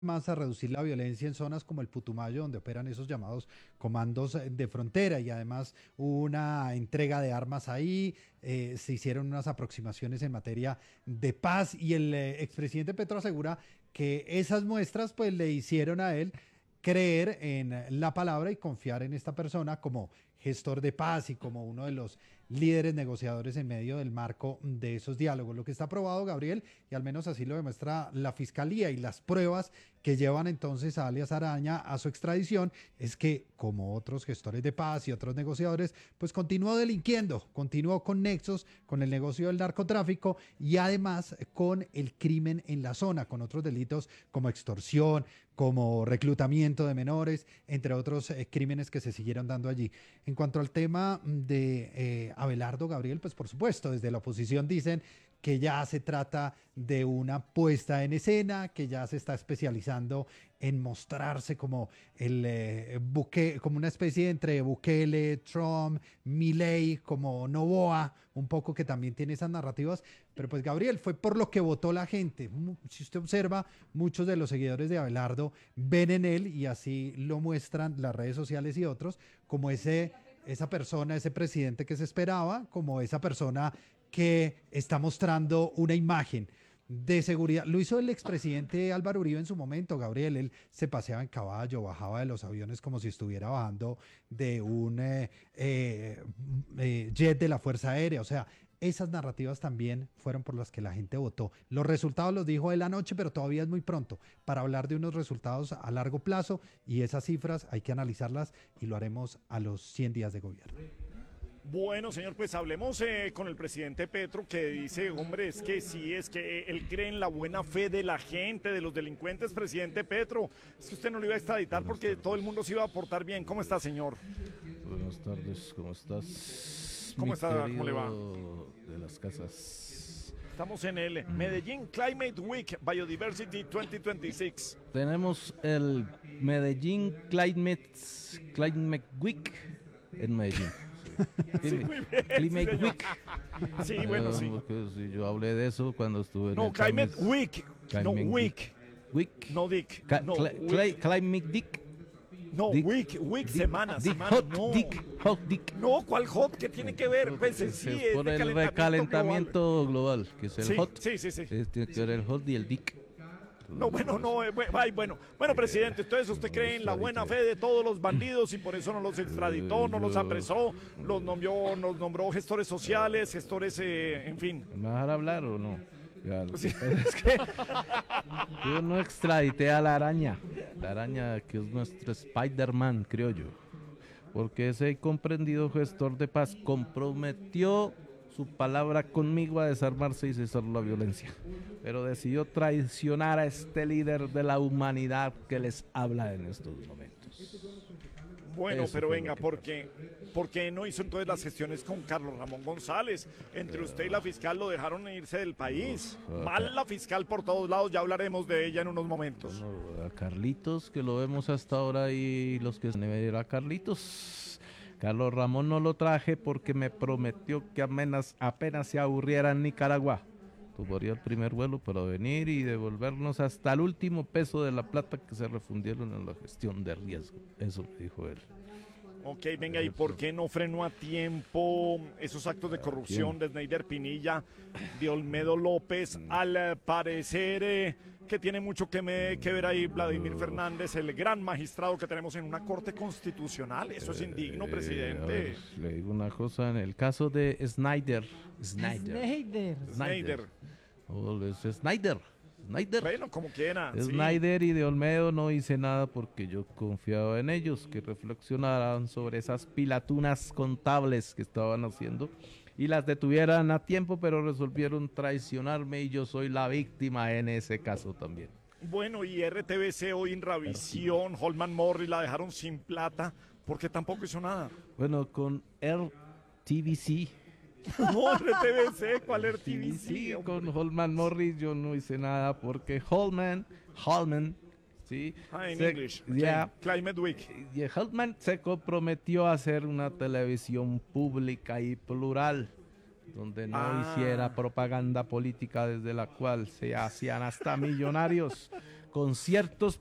más a reducir la violencia en zonas como el Putumayo, donde operan esos llamados comandos de frontera, y además hubo una entrega de armas ahí, se hicieron unas aproximaciones en materia de paz, y el expresidente Petro asegura que esas muestras pues le hicieron a él creer en la palabra y confiar en esta persona como gestor de paz y como uno de los líderes negociadores en medio del marco de esos diálogos. Lo que está probado, Gabriel, y al menos así lo demuestra la fiscalía y las pruebas que llevan entonces a alias Araña a su extradición, es que como otros gestores de paz y otros negociadores, pues continuó delinquiendo, continuó con nexos con el negocio del narcotráfico y además con el crimen en la zona, con otros delitos como extorsión, como reclutamiento de menores, entre otros crímenes que se siguieron dando allí. En cuanto al tema de Abelardo, Gabriel, pues por supuesto, desde la oposición dicen que ya se trata de una puesta en escena, que ya se está especializando en mostrarse como el como una especie entre Bukele, Trump, Milei, como Noboa, un poco que también tiene esas narrativas. Pero pues Gabriel, fue por lo que votó la gente. Si usted observa, muchos de los seguidores de Abelardo ven en él, y así lo muestran las redes sociales y otros, como esa persona, ese presidente que se esperaba, como esa persona que está mostrando una imagen de seguridad. Lo hizo el expresidente Álvaro Uribe en su momento, Gabriel. Él se paseaba en caballo, bajaba de los aviones como si estuviera bajando de un jet de la Fuerza Aérea. O sea, esas narrativas también fueron por las que la gente votó. Los resultados los dijo él anoche, pero todavía es muy pronto para hablar de unos resultados a largo plazo, y esas cifras hay que analizarlas y lo haremos a los 100 días de gobierno. Bueno, señor, pues hablemos con el presidente Petro, que dice, hombre, es que sí, es que él cree en la buena fe de la gente, de los delincuentes, presidente Petro. Es que usted no lo iba a extraditar Buenas porque todo el tardes. mundo se iba a portar bien. ¿Cómo está, señor? Buenas tardes, ¿cómo estás? ¿Cómo Mi está? ¿Cómo le va? querido de las casas. Estamos en el Medellín Climate Week Biodiversity 2026. Tenemos el Medellín Climate Week en Medellín. Sí, muy bien, sí, Climate señor. Week. Sí, bueno, sí. Porque si yo hablé de eso cuando estuve en No, el Climate Camis. Week. No, Climate week. Week. No, Dick. No, week. Climate Dick. No, Dick. week, Dick. semana, Dick. semana. Hot No. Dick. Hot Dick. No, ¿cuál hot? ¿Qué tiene que ver? Pues Es sí, es por de el calentamiento recalentamiento global, que es el Sí, hot. sí, sí, sí. Tiene que ver el hot y el dick. No, bueno, no, ay, bueno, presidente, entonces usted cree en la buena fe de todos los bandidos y por eso no los extraditó, no los apresó, nos nombró gestores sociales, gestores, en fin. ¿Me vas a dejar hablar o no? Ya, lo que Sí. pasa es que yo no extradité a la araña que es nuestro Spider-Man, creo yo, porque ese comprendido gestor de paz comprometió su palabra conmigo a desarmarse y cesar la violencia, pero decidió traicionar a este líder de la humanidad que les habla en estos momentos. Bueno, Eso pero fue venga, lo que ¿por qué no hizo entonces las gestiones con Carlos Ramón González? Entre usted y la fiscal lo dejaron irse del país. Mal la fiscal por todos lados, ya hablaremos de ella en unos momentos. Bueno, a Carlitos, que lo vemos hasta ahora, y los que se van a ver a Carlitos. Carlos Ramón no lo traje porque me prometió que apenas se aburriera en Nicaragua. Tomaría el primer vuelo para venir y devolvernos hasta el último peso de la plata que se refundieron en la gestión de riesgo. Eso me dijo él. Ok, venga, ¿y por qué no frenó a tiempo esos actos de corrupción de Sneider Pinilla, de Olmedo López? Al parecer que tiene mucho que ver ahí Vladimir Fernández, el gran magistrado que tenemos en una corte constitucional. Eso es indigno, A presidente. ver, le digo una cosa, en el caso de Snyder. Sneider. Es Snyder. Bueno, como quiera. Sí. Snyder y de Olmedo no hice nada porque yo confiaba en ellos, que reflexionaran sobre esas pilatunas contables que estaban haciendo y las detuvieran a tiempo, pero resolvieron traicionarme y yo soy la víctima en ese caso también. Bueno, y RTBC hoy en Ravisión, Holman Morris la dejaron sin plata porque tampoco hizo nada. Bueno, con RTBC. No, RTBC, ¿cuál RTBC? Sí, hombre? con Holman Morris yo no hice nada porque Holman, sí, En English, okay. ya, Climate Week. y Holman se comprometió a hacer una televisión pública y plural, donde no hiciera propaganda política desde la cual se hacían hasta millonarios conciertos